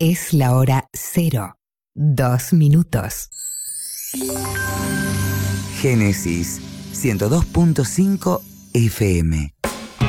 Es la hora 0, 2 minutos. Génesis 102.5 FM.